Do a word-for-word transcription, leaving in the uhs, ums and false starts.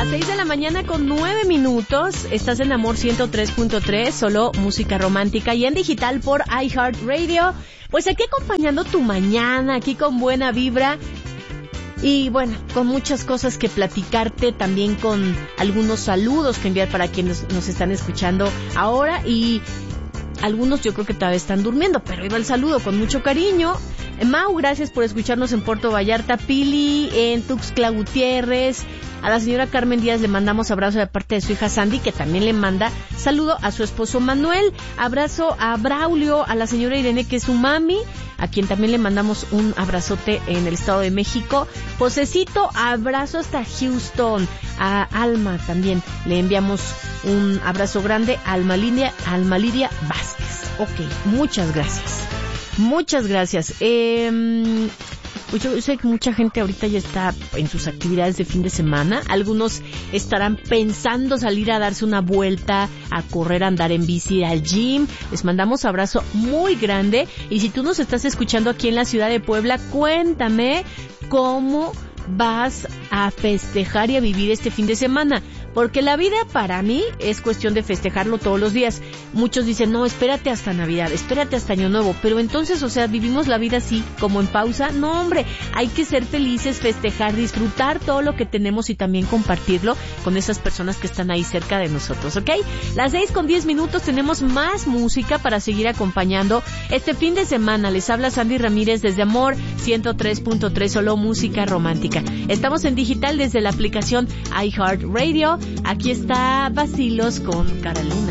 Las seis de la mañana con nueve minutos. Estás en Amor ciento tres punto tres, solo música romántica y en digital por iHeartRadio. Pues aquí acompañando tu mañana, aquí con buena vibra. Y bueno, con muchas cosas que platicarte, también con algunos saludos que enviar para quienes nos están escuchando ahora. Y algunos yo creo que todavía están durmiendo, pero iba el saludo con mucho cariño. Mau, gracias por escucharnos en Puerto Vallarta. Pili en Tuxtla Gutiérrez. A la señora Carmen Díaz le mandamos abrazo de parte de su hija Sandy, que también le manda saludo a su esposo Manuel. Abrazo a Braulio, a la señora Irene, que es su mami, a quien también le mandamos un abrazote en el Estado de México. Josecito, abrazo hasta Houston. A Alma también le enviamos un abrazo grande. Alma Lidia, Alma Lidia Vázquez. Ok, muchas gracias. Muchas gracias. Eh... Pues yo sé que mucha gente ahorita ya está en sus actividades de fin de semana. Algunos estarán pensando salir a darse una vuelta, a correr, a andar en bici, al gym. Les mandamos abrazo muy grande. Y si tú nos estás escuchando aquí en la ciudad de Puebla, cuéntame cómo vas a festejar y a vivir este fin de semana. Porque la vida para mí es cuestión de festejarlo todos los días. Muchos dicen, no, espérate hasta Navidad, espérate hasta Año Nuevo. Pero entonces, o sea, ¿vivimos la vida así, como en pausa? No, hombre, hay que ser felices, festejar, disfrutar todo lo que tenemos y también compartirlo con esas personas que están ahí cerca de nosotros, ¿ok? Las seis con diez minutos, tenemos más música para seguir acompañando este fin de semana. Les habla Sandy Ramírez desde Amor ciento tres punto tres, solo música romántica. Estamos en digital desde la aplicación iHeartRadio. Aquí está Vacilos con Cara Luna.